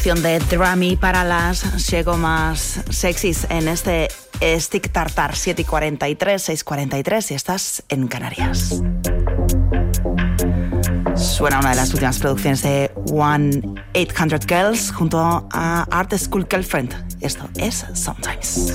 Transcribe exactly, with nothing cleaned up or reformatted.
De Drummy para las Llegó más sexys en este Stick Tartar. Siete y cuarenta y tres, seis y cuarenta y tres, y estás en Canarias. Suena una de las últimas producciones de one eight hundred Girls junto a Art School Girlfriend. Esto es Sometimes.